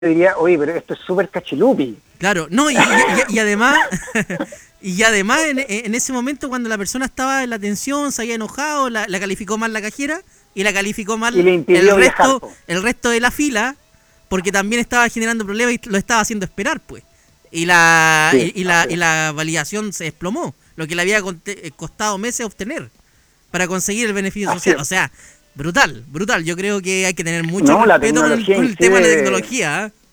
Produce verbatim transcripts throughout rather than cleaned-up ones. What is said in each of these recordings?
diría, oye, pero esto es súper cachilupi. Claro, no, y, y, y además, y además en, en ese momento cuando la persona estaba en la tensión, se había enojado, la, la calificó mal la cajera y la calificó Y mal le el impidió viajar, resto, po. el resto de la fila, porque también estaba generando problemas y lo estaba haciendo esperar, pues. Y la, Sí, y, y la, y la validación se desplomó, lo que le había conte- costado meses obtener para conseguir el beneficio así social. es. O sea, brutal, brutal. Yo creo que hay que tener mucho No, la respeto con el, tecnología con el tema de la incide, tecnología. ¿Eh?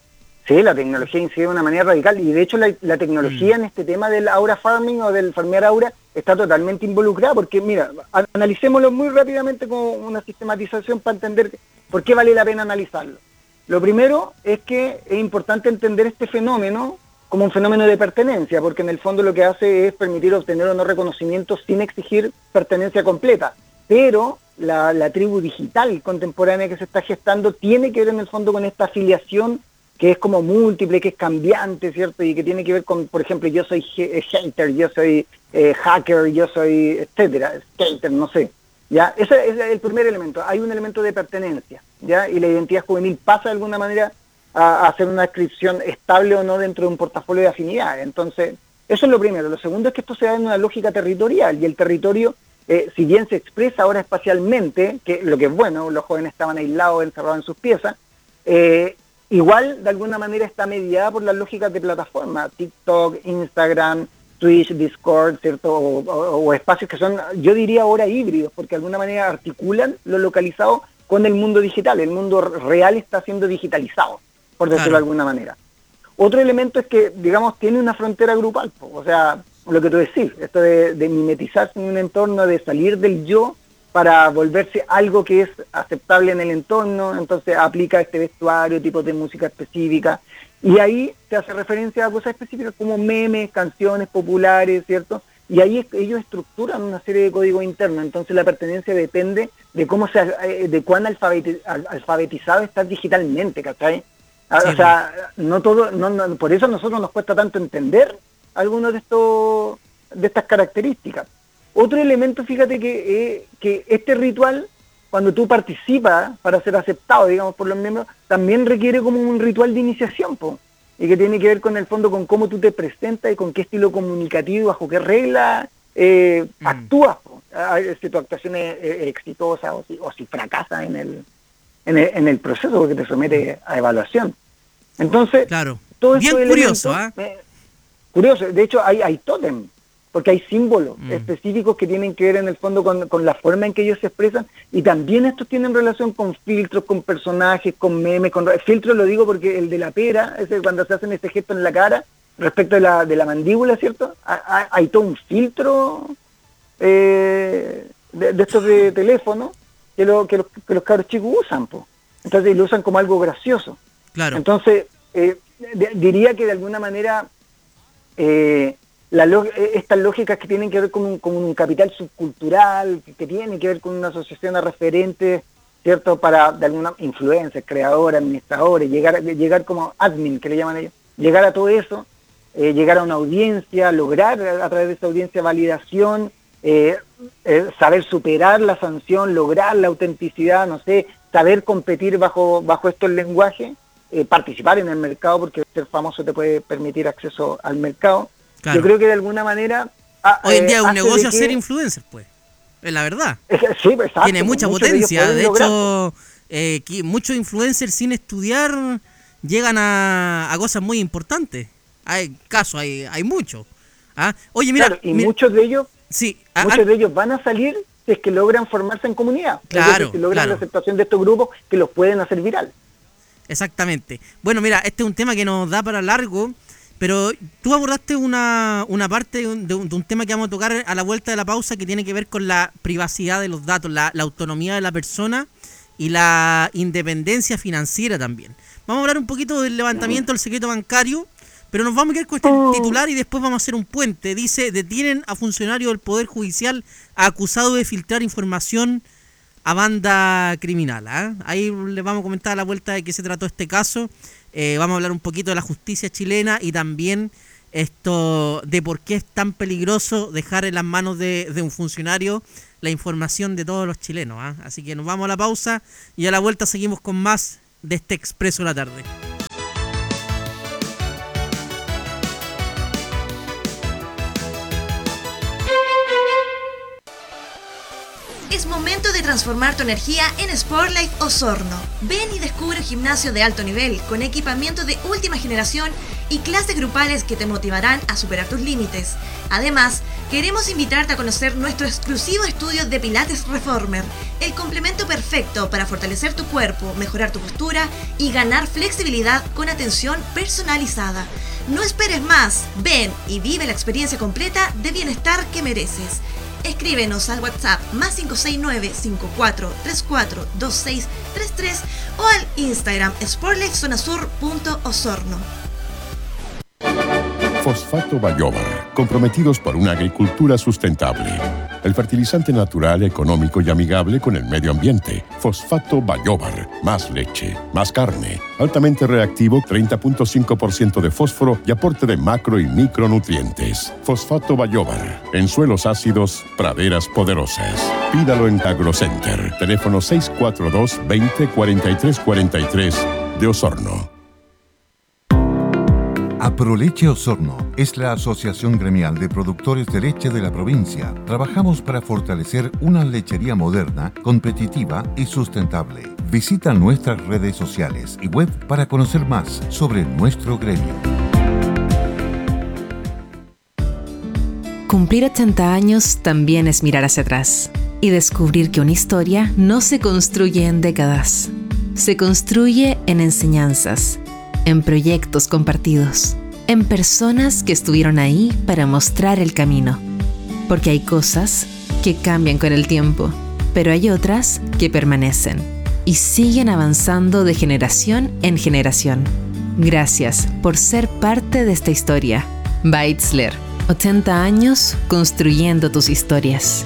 sí, la tecnología incide de una manera radical y de hecho la, la Mm. tecnología en este tema del aura farming o del farmear aura está totalmente involucrada porque mira, a- analicémoslo muy rápidamente con una sistematización para entender por qué vale la pena analizarlo. Lo primero es que es importante entender este fenómeno como un fenómeno de pertenencia, porque en el fondo lo que hace es permitir obtener o no reconocimiento sin exigir pertenencia completa. Pero la, la tribu digital contemporánea que se está gestando tiene que ver en el fondo con esta afiliación que es como múltiple, que es cambiante, ¿cierto? Y que tiene que ver con, por ejemplo, yo soy hater, yo soy eh, hacker, yo soy, etcétera, skater, no sé. ¿Ya? Ese, ese es el primer elemento. Hay un elemento de pertenencia, ¿ya? Y la identidad juvenil pasa de alguna manera a, a hacer una inscripción estable o no dentro de un portafolio de afinidades. Entonces, eso es lo primero. Lo segundo es que esto se da en una lógica territorial y el territorio, eh, si bien se expresa ahora espacialmente, que lo que es bueno, los jóvenes estaban aislados, encerrados en sus piezas, eh, igual de alguna manera está mediada por las lógicas de plataforma, TikTok, Instagram, Twitch, Discord, ¿cierto? O, o, o espacios que son, yo diría ahora híbridos, porque de alguna manera articulan lo localizado con el mundo digital. El mundo real está siendo digitalizado, por decirlo Claro. de alguna manera. Otro elemento es que, digamos, tiene una frontera grupal, o sea, lo que tú decís, esto de, de mimetizarse en un entorno, de salir del yo para volverse algo que es aceptable en el entorno, entonces aplica este vestuario, tipos de música específica, y ahí se hace referencia a cosas específicas como memes, canciones populares, ¿cierto? Y ahí ellos estructuran una serie de códigos internos, entonces la pertenencia depende de cómo se, de cuán alfabeti, alfabetizado estás digitalmente, ¿cachai? O Sí, po. sea, no todo, no, no, por eso a nosotros nos cuesta tanto entender algunos de estos, de estas características. Otro elemento, fíjate que, eh, que este ritual, cuando tú participas para ser aceptado, digamos, por los miembros, también requiere como un ritual de iniciación, po, y que tiene que ver con el fondo con cómo tú te presentas y con qué estilo comunicativo, bajo qué regla eh, Mm. actúas, po, a ver si tu actuación es, es exitosa o si, o si fracasa en el, en el, en el proceso, porque te somete a evaluación. Entonces, Claro. todos Bien estos curioso, elementos, ¿ah? eh, curioso, de hecho hay, hay tótem, porque hay símbolos Mm. específicos que tienen que ver en el fondo con, con la forma en que ellos se expresan, y también estos tienen relación con filtros, con personajes, con memes, con filtros lo digo porque el de la pera, ese cuando se hacen ese gesto en la cara, respecto de la, de la mandíbula, ¿cierto? Hay, hay todo un filtro eh, de, de estos de teléfono que, lo, que, los, que los cabros chicos usan, pues. Entonces lo usan como algo gracioso. Claro. Entonces, eh, de, diría que de alguna manera eh, la, estas lógicas que tienen que ver con un, con un capital subcultural, que, que tienen que ver con una asociación a referentes, ¿cierto? Para de alguna influencia, creadores, administradores, llegar, llegar como admin, que le llaman ellos, llegar a todo eso, eh, llegar a una audiencia, lograr a través de esa audiencia validación, eh, eh, saber superar la sanción, lograr la autenticidad, no sé, saber competir bajo, bajo estos lenguajes, eh, participar en el mercado, porque ser famoso te puede permitir acceso al mercado. Yo Claro. creo que de alguna manera a, Hoy en eh, día es un hace de negocio ser que, influencer, pues. Es la verdad. es, sí, Tiene exacto, pues mucha muchos de ellos potencia. pueden De lograrlo. hecho, eh, que muchos influencers sin estudiar llegan a, a cosas muy importantes. Hay casos, hay, hay muchos. ¿Ah? Oye, mira, Claro, y mira, muchos de ellos, sí, a- a- muchos de ellos van a salir si es que logran formarse en comunidad, es decir, claro, si logran la claro. aceptación de estos grupos que los pueden hacer viral. Exactamente. Bueno, mira, este es un tema que nos da para largo, pero tú abordaste una, una parte de un, de un- de un tema que vamos a tocar a la vuelta de la pausa que tiene que ver con la privacidad de los datos, la, la autonomía de la persona y la independencia financiera también. Vamos a hablar un poquito del levantamiento del secreto bancario, pero nos vamos a quedar con este titular y después vamos a hacer un puente. Dice, detienen a funcionario del Poder Judicial acusado de filtrar información a banda criminal. ¿eh? Ahí les vamos a comentar a la vuelta de qué se trató este caso. Eh, vamos a hablar un poquito de la justicia chilena y también esto de por qué es tan peligroso dejar en las manos de, de un funcionario la información de todos los chilenos. ¿eh? Así que nos vamos a la pausa y a la vuelta seguimos con más de este Expreso de la Tarde. transformar tu energía en Sportlife Osorno. Ven y descubre un gimnasio de alto nivel con equipamiento de última generación y clases grupales que te motivarán a superar tus límites. Además, queremos invitarte a conocer nuestro exclusivo estudio de Pilates Reformer, el complemento perfecto para fortalecer tu cuerpo, mejorar tu postura y ganar flexibilidad con atención personalizada. No esperes más, ven y vive la experiencia completa de bienestar que mereces. Escríbenos al WhatsApp más cinco seis nueve, cinco cuatro tres cuatro, dos seis tres tres o al Instagram sportlifezonasur punto osorno. Fosfato Bayobar, comprometidos por una agricultura sustentable. El fertilizante natural, económico y amigable con el medio ambiente. Fosfato Bayobar, más leche, más carne, altamente reactivo, treinta punto cinco por ciento de fósforo y aporte de macro y micronutrientes. Fosfato Bayobar, en suelos ácidos, praderas poderosas. Pídalo en AgroCenter, teléfono seis cuatro dos, veinte, cuarenta y tres cuarenta y tres de Osorno. Aproleche Osorno es la asociación gremial de productores de leche de la provincia. Trabajamos para fortalecer una lechería moderna, competitiva y sustentable. Visita nuestras redes sociales y web para conocer más sobre nuestro gremio. Cumplir ochenta años también es mirar hacia atrás y descubrir que una historia no se construye en décadas. Se construye en enseñanzas, en proyectos compartidos, en personas que estuvieron ahí para mostrar el camino. Porque hay cosas que cambian con el tiempo, pero hay otras que permanecen y siguen avanzando de generación en generación. Gracias por ser parte de esta historia. Beitzler, ochenta años construyendo tus historias.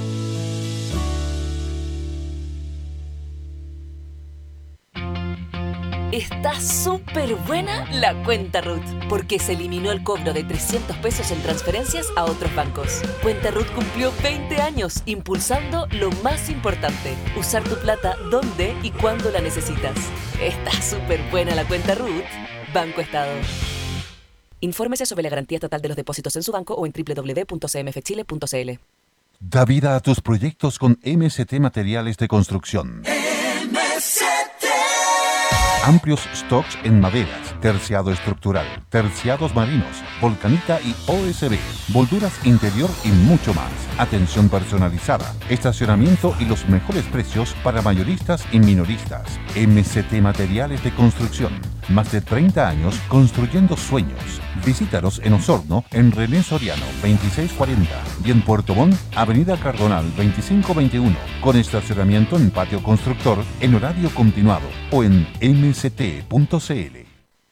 Está súper buena la cuenta Ruth, porque se eliminó el cobro de trescientos pesos en transferencias a otros bancos. Cuenta Ruth cumplió veinte años impulsando lo más importante, usar tu plata donde y cuando la necesitas. Está súper buena la cuenta Ruth. Banco Estado. Infórmese sobre la garantía total de los depósitos en su banco o en doble u doble u doble u punto c m f chile punto c l. Da vida a tus proyectos con M S T Materiales de Construcción. M S T. Amplios stocks en maderas, terciado estructural, terciados marinos, volcanita y O S B, molduras interior y mucho más. Atención personalizada, estacionamiento y los mejores precios para mayoristas y minoristas. M S T Materiales de Construcción. Más de treinta años construyendo sueños. Visítanos en Osorno, en René Soriano, veintiséis cuarenta. Y en Puerto Montt, Avenida Cardonal, veinticinco veintiuno. Con estacionamiento en patio constructor en horario continuado o en m s t punto c l.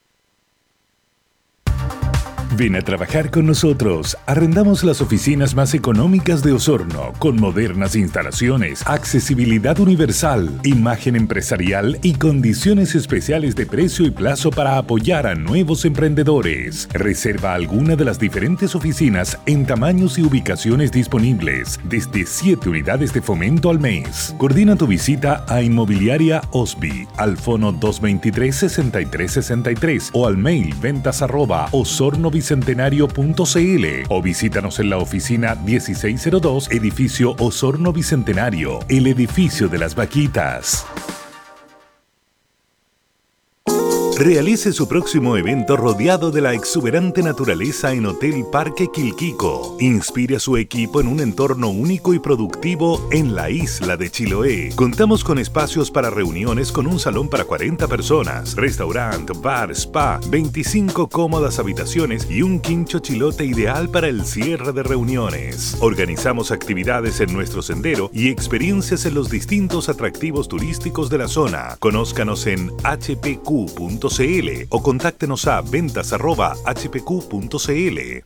Ven a trabajar con nosotros. Arrendamos las oficinas más económicas de Osorno, con modernas instalaciones, accesibilidad universal, imagen empresarial y condiciones especiales de precio y plazo para apoyar a nuevos emprendedores. Reserva alguna de las diferentes oficinas en tamaños y ubicaciones disponibles, desde siete unidades de fomento al mes. Coordina tu visita a Inmobiliaria Osby, al fono dos veintitrés, sesenta y tres sesenta y tres o al mail ventas arroba osorno bicentenario punto c l o visítanos en la oficina dieciséis cero dos, edificio Osorno Bicentenario, el edificio de las vaquitas. Realice su próximo evento rodeado de la exuberante naturaleza en Hotel Parque Quilquico. Inspire a su equipo en un entorno único y productivo en la isla de Chiloé. Contamos con espacios para reuniones con un salón para cuarenta personas, restaurante, bar, spa, veinticinco cómodas habitaciones y un quincho chilote ideal para el cierre de reuniones. Organizamos actividades en nuestro sendero y experiencias en los distintos atractivos turísticos de la zona. Conózcanos en h p q punto c l o contáctenos a ventas arroba h p q punto c l.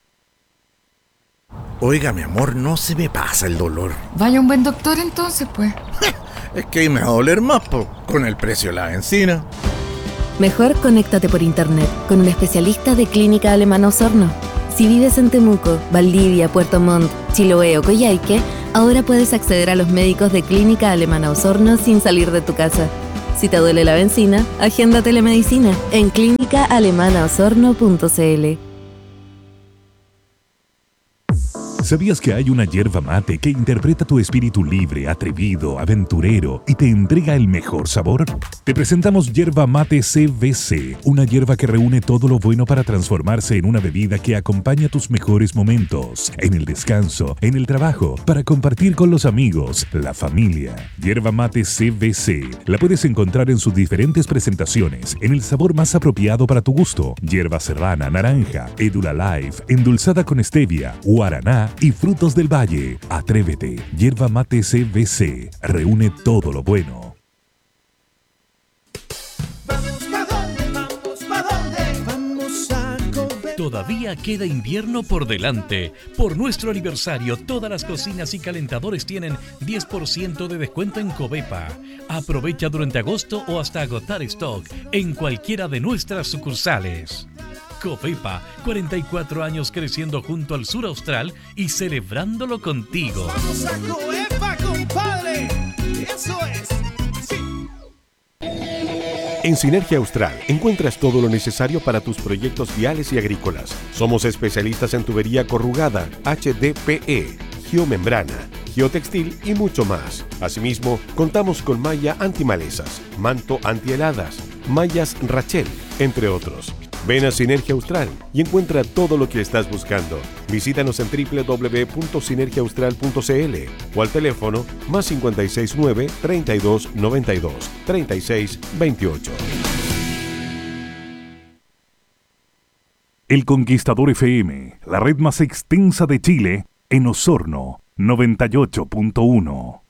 Oiga, mi amor, no se me pasa el dolor. Vaya un buen doctor entonces, pues. Es que ahí me va a doler más, po, con el precio de la benzina. Mejor conéctate por internet con un especialista de Clínica Alemana Osorno. Si vives en Temuco, Valdivia, Puerto Montt, Chiloé o Coyhaique, ahora puedes acceder a los médicos de Clínica Alemana Osorno sin salir de tu casa. Si te duele la benzina, agenda telemedicina en clínica alemana osorno punto c l. ¿Sabías que hay una yerba mate que interpreta tu espíritu libre, atrevido, aventurero y te entrega el mejor sabor? Te presentamos Yerba Mate C V C, una yerba que reúne todo lo bueno para transformarse en una bebida que acompaña tus mejores momentos, en el descanso, en el trabajo, para compartir con los amigos, la familia. Yerba Mate C V C la puedes encontrar en sus diferentes presentaciones, en el sabor más apropiado para tu gusto: yerba serrana, naranja, Edula Life, endulzada con stevia, guaraná y frutos del valle. Atrévete, Yerba Mate C V C reúne todo lo bueno. Todavía queda invierno por delante. Por nuestro aniversario, todas las cocinas y calentadores tienen diez por ciento de descuento en Covepa. Aprovecha durante agosto o hasta agotar stock en cualquiera de nuestras sucursales. Covepa, cuarenta y cuatro años creciendo junto al sur austral y celebrándolo contigo. ¡Vamos a Covepa, compadre! ¡Eso es! En Sinergia Austral encuentras todo lo necesario para tus proyectos viales y agrícolas. Somos especialistas en tubería corrugada, H D P E, geomembrana, geotextil y mucho más. Asimismo, contamos con malla antimalezas, manto antiheladas, mallas Rachel, entre otros. Ven a Sinergia Austral y encuentra todo lo que estás buscando. Visítanos en doble u doble u doble u punto sinergia austral punto c l o al teléfono más cinco seis nueve, treinta y dos, noventa y dos, treinta y seis, veintiocho. El Conquistador F M, la red más extensa de Chile, en Osorno, noventa y ocho punto uno.